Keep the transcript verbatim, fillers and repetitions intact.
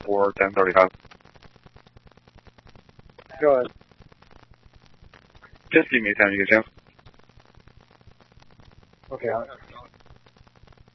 for ten thirty-five. Go ahead. Just give me time, you can tell. Okay.